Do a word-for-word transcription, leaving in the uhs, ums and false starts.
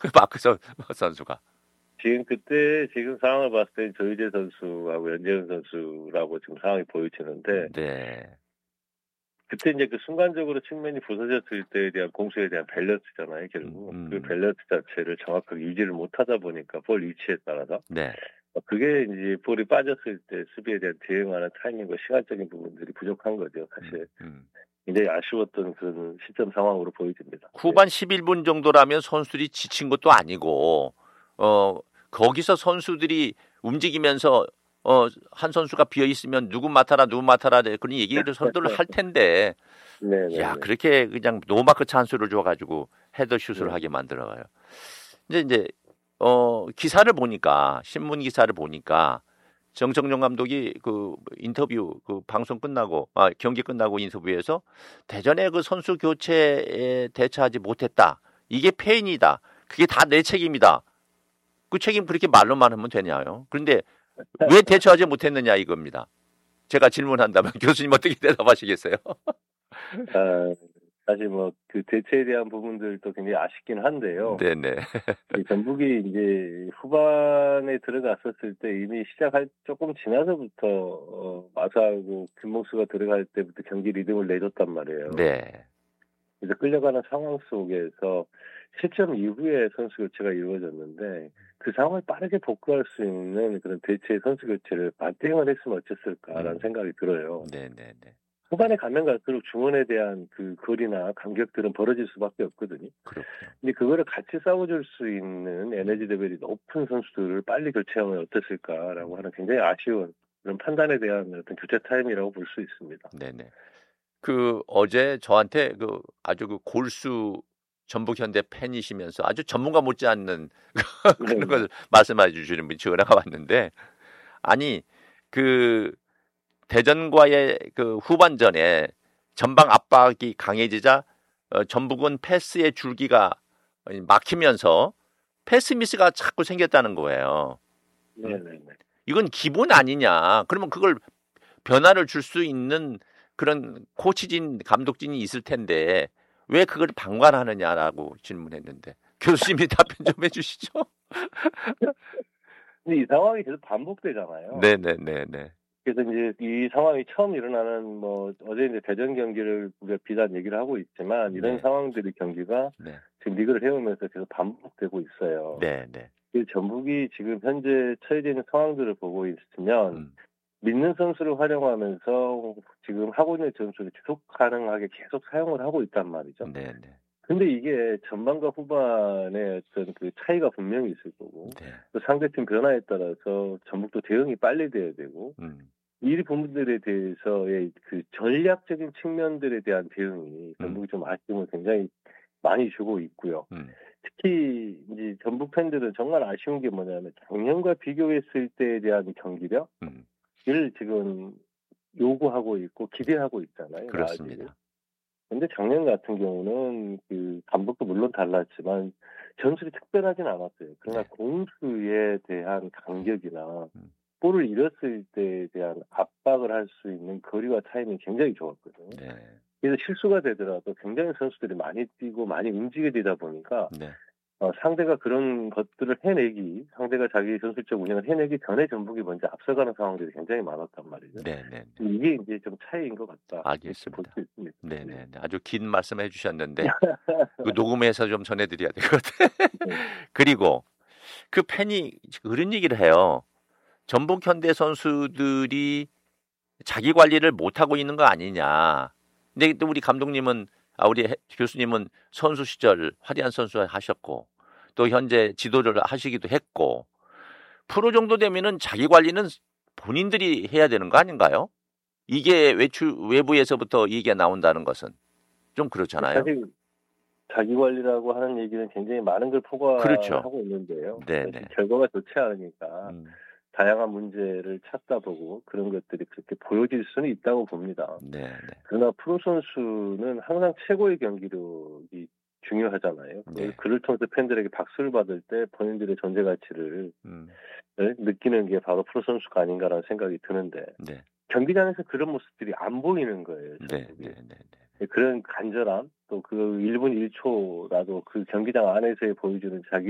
그 마크서 선수가. 지금 그때 지금 상황을 봤을 때 조희재 선수하고 연재훈 선수라고 지금 상황이 보여지는데 네. 그때 이제 그 순간적으로 측면이 부서졌을 때에 대한 공수에 대한 밸런스잖아요. 결국 음, 음. 그 밸런스 자체를 정확하게 유지를 못하다 보니까 볼 위치에 따라서 네. 그게 이제 볼이 빠졌을 때 수비에 대한 대응하는 타이밍과 시간적인 부분들이 부족한 거죠. 사실 음, 음. 굉장히 아쉬웠던 그런 시점 상황으로 보여집니다. 후반 네. 십일 분 정도라면 선수들이 지친 것도 아니고 어 거기서 선수들이 움직이면서 어 한 선수가 비어 있으면 누구 맡아라 누구 맡아라 그런 얘기를 선수들 할 텐데 네네. 야 그렇게 그냥 노마크 찬스를 줘가지고 헤더슛을 네. 하게 만들어가요. 이제 이제 어 기사를 보니까 신문 기사를 보니까 정청용 감독이 그 인터뷰 그 방송 끝나고 아 경기 끝나고 인터뷰에서 대전의 그 선수 교체에 대처하지 못했다. 이게 패인이다. 그게 다 내 책임이다. 그 책임 그렇게 말로만 하면 되냐요. 그런데 왜 대처하지 못했느냐 이겁니다. 제가 질문한다면 교수님 어떻게 대답하시겠어요? 아, 사실 뭐 그 대체에 대한 부분들도 굉장히 아쉽긴 한데요. 네네. 전북이 이제 후반에 들어갔었을 때 이미 시작할 조금 지나서부터 어, 마사하고 김목수가 들어갈 때부터 경기 리듬을 내줬단 말이에요. 네. 그래서 끌려가는 상황 속에서 실점 이후에 선수 교체가 이루어졌는데 그 상황을 빠르게 복구할 수 있는 그런 대체 선수 교체를 반대응을 했으면 어땠을까라는 음. 생각이 들어요. 네네네. 후반에 가면 갈수록 중원에 대한 그 거리나 간격들은 벌어질 수밖에 없거든요. 그렇군요. 근데 그거를 같이 싸워줄 수 있는 에너지 레벨이 높은 선수들을 빨리 교체하면 어땠을까라고 하는 굉장히 아쉬운 그런 판단에 대한 어떤 교체 타임이라고 볼 수 있습니다. 네네. 그 어제 저한테 그 아주 그 골수 전북 현대 팬이시면서 아주 전문가 못지않는 그런 걸 말씀해 주시는 분이 전화가 왔는데 아니 그 대전과의 그 후반전에 전방 압박이 강해지자 어, 전북은 패스의 줄기가 막히면서 패스 미스가 자꾸 생겼다는 거예요. 네네네. 이건 기본 아니냐. 그러면 그걸 변화를 줄 수 있는 그런 코치진, 감독진이 있을 텐데 왜 그걸 방관하느냐라고 질문했는데 교수님이 답변 좀 해주시죠. 근데 이 상황이 계속 반복되잖아요. 네네네네. 그래서 이제 이 상황이 처음 일어나는 뭐 어제 이제 대전 경기를 우리가 비단 얘기를 하고 있지만 이런 네. 상황들이 경기가 네. 지금 리그를 해오면서 계속 반복되고 있어요. 네네. 그 전북이 지금 현재 처해져 있는 상황들을 보고 있으면 음. 믿는 선수를 활용하면서 지금 하고 있는 전술을 지속 가능하게 계속 사용을 하고 있단 말이죠. 네네. 근데 이게 전반과 후반의 어떤 그 차이가 분명히 있을 거고, 네. 또 상대팀 변화에 따라서 전북도 대응이 빨리 돼야 되고, 음. 이 부분들에 대해서의 그 전략적인 측면들에 대한 대응이 전북이 좀 아쉬움을 굉장히 많이 주고 있고요. 음. 특히 이제 전북 팬들은 정말 아쉬운 게 뭐냐면 작년과 비교했을 때에 대한 경기력, 음. 를 지금 요구하고 있고 기대하고 있잖아요. 그렇습니다. 그런데 작년 같은 경우는 그 감독도 물론 달랐지만 전술이 특별하진 않았어요. 그러나 네. 공수에 대한 간격이나 음. 볼을 잃었을 때에 대한 압박을 할 수 있는 거리와 타이밍이 굉장히 좋았거든요. 네. 그래서 실수가 되더라도 굉장히 선수들이 많이 뛰고 많이 움직이게 되다 보니까 네. 어, 상대가 그런 것들을 해내기, 상대가 자기 전술적 운영을 해내기 전에 전북이 먼저 앞서가는 상황들이 굉장히 많았단 말이죠. 네네. 이게 이제 좀 차이인 것 같다. 알겠습니다. 볼 수 있습니다. 네네. 네. 아주 긴 말씀해 주셨는데 그 녹음해서 좀 전해드려야 될 것 같아요. 네. 그리고 그 팬이 그런 얘기를 해요. 전북 현대 선수들이 자기 관리를 못하고 있는 거 아니냐. 근데 또 우리 감독님은, 아, 우리 교수님은 선수 시절 화려한 선수 하셨고, 또 현재 지도를 하시기도 했고, 프로 정도 되면은 자기 관리는 본인들이 해야 되는 거 아닌가요? 이게 외출, 외부에서부터 얘기가 나온다는 것은 좀 그렇잖아요. 사실 자기 관리라고 하는 얘기는 굉장히 많은 걸 그렇죠. 포괄하고 있는데요. 네네. 사실 결과가 좋지 않으니까 음. 다양한 문제를 찾다 보고 그런 것들이 그렇게 보여질 수는 있다고 봅니다. 네네. 그러나 프로 선수는 항상 최고의 경기력이 중요하잖아요. 네. 그를 통해서 팬들에게 박수를 받을 때 본인들의 존재 가치를 음. 느끼는 게 바로 프로 선수가 아닌가라는 생각이 드는데 네. 경기장에서 그런 모습들이 안 보이는 거예요. 네. 전북이. 네. 네. 네. 그런 간절함 또 그 일 분 일 초라도 그 경기장 안에서의 보여주는 자기